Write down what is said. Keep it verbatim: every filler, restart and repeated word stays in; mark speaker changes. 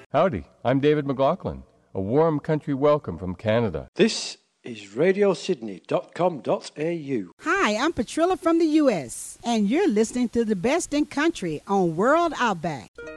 Speaker 1: Howdy, I'm David McLaughlin. A warm country welcome from Canada.
Speaker 2: This is radio sydney dot com dot a u.
Speaker 3: Hi, I'm Patrilla from the U S, and you're listening to the best in country on World Outback.